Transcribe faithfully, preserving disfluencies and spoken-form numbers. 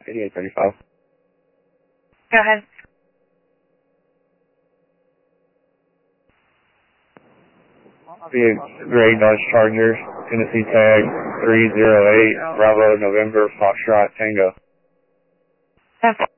eighty-eight thirty-five. Go ahead. Be a Great Dodge Charger, Tennessee tag three zero eight, Bravo, November, Foxtrot, Tango. That's